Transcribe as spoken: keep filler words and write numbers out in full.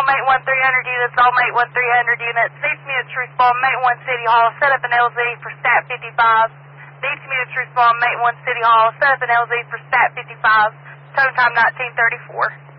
all Mate one three hundred units, all Mate one three hundred units. Needs immediate to respond, Mate one City Hall, set up an L Z for Stat fifty-five. Needs immediate to respond, Mate one City Hall, set up an L Z for Stat fifty-five. Tone time nineteen thirty-four.